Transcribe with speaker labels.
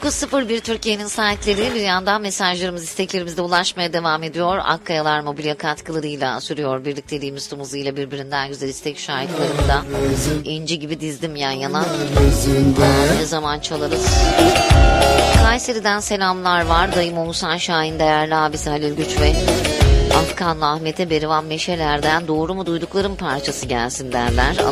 Speaker 1: 19.01 Türkiye'nin saatleri, bir yandan mesajlarımız, isteklerimiz de ulaşmaya devam ediyor. Akkayalar Mobilya katkılarıyla sürüyor birlikteliğimiz tüm hızıyla, birbirinden güzel istek şarkılarını da inci gibi dizdim yan yana. Ne zaman çalarız? Kayseri'den selamlar var. Dayım Oğuzhan Şahin, değerli abisi Halil Güç ve Afganlı Ahmet'e Berivan Meşeler'den doğru mu duyduklarım parçası gelsin derler.